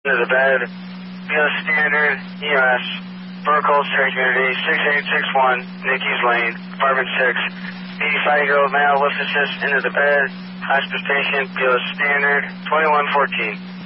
into the bed. BLS Standard, EMS, Burkholz, Terry Community, 6861, Nicky's Lane, Apartment 6. 85-year-old male, lift assist into the bed. Hospice patient, BLS Standard, 2114.